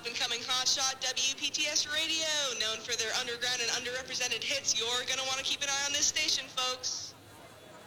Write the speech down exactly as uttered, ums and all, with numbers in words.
up-and-coming hotshot W P T S Radio, known for their underground and underrepresented hits. You're going to want to keep an eye on this station, folks.